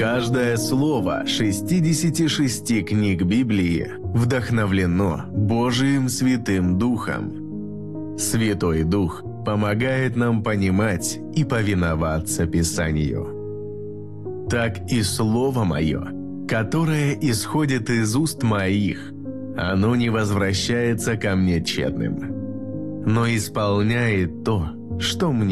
Каждое слово 66 книг Библии вдохновлено Божиим Святым Духом. Святой Дух помогает нам понимать и повиноваться Писанию. Так и Слово Мое, которое исходит из уст моих, оно не возвращается ко мне тщетным, но исполняет то, что мне